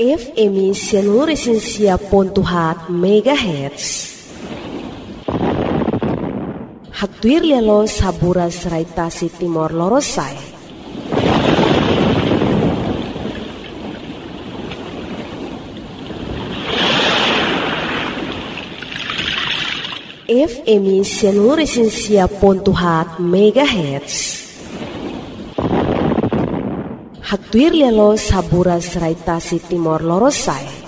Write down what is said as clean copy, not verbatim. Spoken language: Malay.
FM 104.7 MHz. Hatuir lelo saburas raitasi Timor Lorosai. FM 104.7 MHz. Hatuir lelo saburas raitasi Timor Lorosai.